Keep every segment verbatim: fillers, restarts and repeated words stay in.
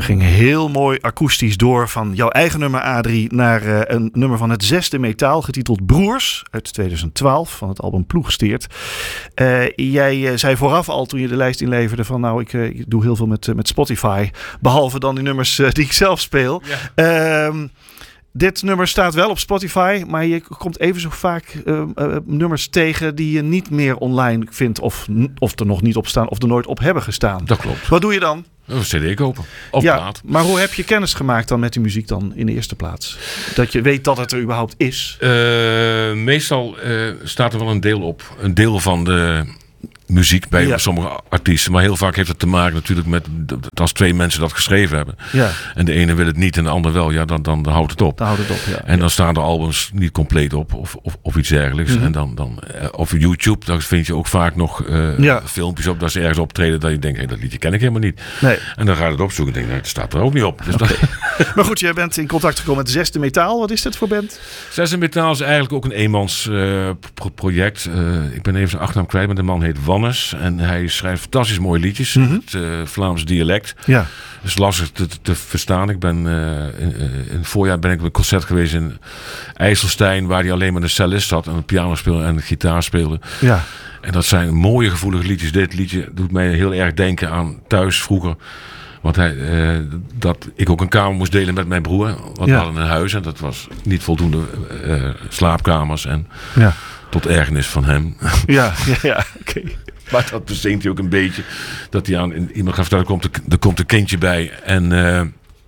ging heel mooi akoestisch door van jouw eigen nummer Adrie naar uh, een nummer van het zesde metaal getiteld Broers uit tweeduizend twaalf van het album Ploegsteert. Uh, jij uh, zei vooraf al toen je de lijst inleverde van nou ik, uh, ik doe heel veel met, uh, met Spotify, behalve dan die nummers uh, die ik zelf speel. Ja. Uh, Dit nummer staat wel op Spotify, maar je komt even zo vaak uh, uh, nummers tegen die je niet meer online vindt of, of er nog niet op staan of er nooit op hebben gestaan. Dat klopt. Wat doe je dan? Een cd kopen. Of ja, plaat. Maar hoe heb je kennis gemaakt dan met die muziek dan in de eerste plaats? Dat je weet dat het er überhaupt is? Uh, meestal uh, staat er wel een deel op. Een deel van de muziek bij ja. sommige artiesten. Maar heel vaak heeft het te maken natuurlijk met als twee mensen dat geschreven hebben. Ja. En de ene wil het niet en de ander wel. Ja, dan, dan, dan houdt het op. Dan houdt het op, ja. En dan staan de albums niet compleet op of, of, of iets dergelijks. Mm-hmm. En dan, dan of YouTube, daar vind je ook vaak nog uh, ja. filmpjes op dat ze ergens optreden dat je denkt, hey, dat liedje ken ik helemaal niet. Nee. En dan ga je het opzoeken en denk je, nou, dat staat er ook niet op. Dus okay. dat... Maar goed, jij bent in contact gekomen met Zesde Metaal. Wat is dit voor band? Zesde Metaal is eigenlijk ook een eenmans uh, pro- project. Uh, ik ben even zijn achternaam kwijt, maar de man heet Wannes. En hij schrijft fantastisch mooie liedjes. Mm-hmm. Het uh, Vlaams dialect. Ja. Dus lastig te, te verstaan. Ik ben uh, in, uh, in het voorjaar ben ik op een concert geweest in IJsselstein, waar hij alleen maar de cellist zat en een piano speelde en de gitaar speelde. Ja. En dat zijn mooie gevoelige liedjes. Dit liedje doet mij heel erg denken aan thuis vroeger. Want hij, uh, dat ik ook een kamer moest delen met mijn broer. Want ja. we hadden een huis en dat was niet voldoende uh, slaapkamers. En ja. tot ergernis van hem. Ja, ja, ja. Oké. Okay. Maar dat bezinkt hij ook een beetje. Dat hij aan iemand gaat vertellen, er komt, er, er komt een kindje bij. En uh,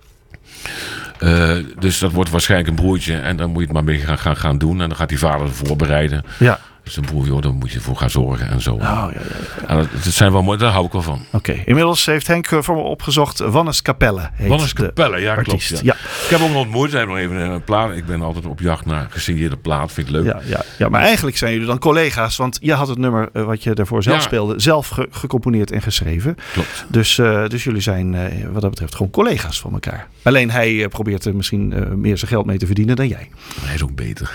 uh, dus dat wordt waarschijnlijk een broertje. En dan moet je het maar mee gaan, gaan, gaan doen. En dan gaat die vader voorbereiden. Ja. Dus een broer, joh, daar moet je voor gaan zorgen en zo. Oh, ja, ja, ja. En dat, dat zijn wel mooi, daar hou ik wel van. Oké, okay. Inmiddels heeft Henk voor me opgezocht Wannes Capelle. Wannes Capelle, ja, artiest. klopt. Ja. Ja. Ik heb ook nog ontmoet, hij heeft nog even een plaat. Ik ben altijd op jacht naar gesigneerde plaat, vind ik leuk. Ja, ja, ja, maar eigenlijk zijn jullie dan collega's, want je had het nummer uh, wat je daarvoor zelf ja. speelde, zelf ge- gecomponeerd en geschreven. Klopt. Dus, uh, dus jullie zijn uh, wat dat betreft gewoon collega's van elkaar. Alleen hij uh, probeert er misschien uh, meer zijn geld mee te verdienen dan jij. Hij is ook beter.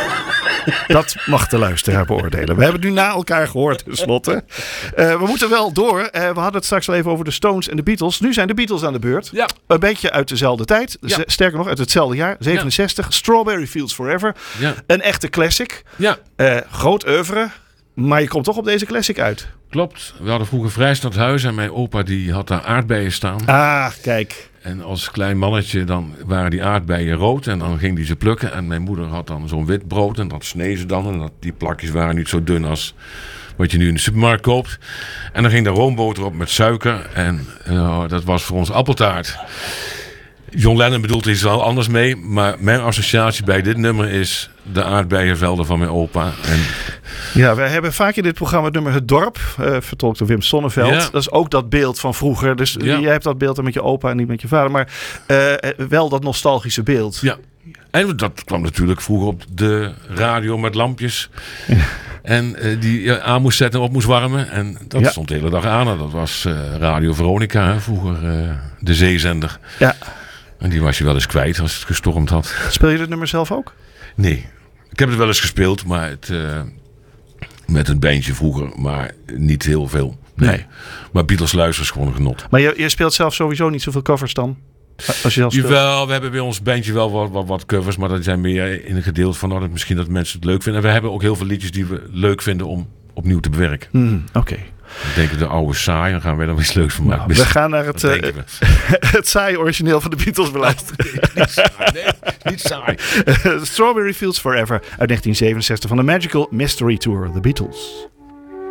Dat mag de luisteraar beoordelen. We hebben het nu na elkaar gehoord tenslotte. Uh, we moeten wel door. Uh, we hadden het straks al even over de Stones en de Beatles. Nu zijn de Beatles aan de beurt. Ja. Een beetje uit dezelfde tijd. Ja. Sterker nog, uit hetzelfde jaar. zevenenzestig. Ja. Strawberry Fields Forever. Ja. Een echte classic. Ja. Uh, groot oeuvre. Maar je komt toch op deze classic uit. Klopt. We hadden vroeger Vrijstadhuis en mijn opa die had daar aardbeien staan. Ah, kijk. En als klein mannetje dan waren die aardbeien rood en dan ging die ze plukken. En mijn moeder had dan zo'n wit brood en dat snee ze dan. En dat, die plakjes waren niet zo dun als wat je nu in de supermarkt koopt. En dan ging de roomboter op met suiker en uh, dat was voor ons appeltaart. John Lennon bedoelt er iets wel anders mee, maar mijn associatie bij dit nummer is de aardbeienvelden van mijn opa. En ja, wij hebben vaak in dit programma het nummer Het Dorp, uh, vertolkt door Wim Sonneveld. Ja. Dat is ook dat beeld van vroeger. Dus ja. jij hebt dat beeld dan met je opa en niet met je vader, maar uh, wel dat nostalgische beeld. Ja, en dat kwam natuurlijk vroeger op de radio met lampjes. Ja. En uh, die je aan moest zetten en op moest warmen. En dat ja. stond de hele dag aan. En dat was uh, Radio Veronica, hè, vroeger uh, de zeezender. Ja. En die was je wel eens kwijt als het gestormd had. Speel je dit nummer zelf ook? Nee. Ik heb het wel eens gespeeld, maar het, uh, met een bandje vroeger, maar niet heel veel. Nee. nee. Maar Beatles luisteren is gewoon een genot. Maar je, je speelt zelf sowieso niet zoveel covers dan? Als je zelf speelt? Jawel, we hebben bij ons bandje wel wat, wat, wat covers, maar dat zijn meer in een gedeelte van dat misschien dat mensen het leuk vinden. En we hebben ook heel veel liedjes die we leuk vinden om opnieuw te bewerken. Mm, Oké. Okay. Ik denk de oude saai, dan gaan we er iets leuks van maken. Nou, we gaan naar het, uh, het saaie origineel van de Beatles beluisteren. Oh, nee, niet saai. Nee, niet saai. uh, Strawberry Fields Forever uit negentien zevenenzestig van de Magical Mystery Tour, The Beatles.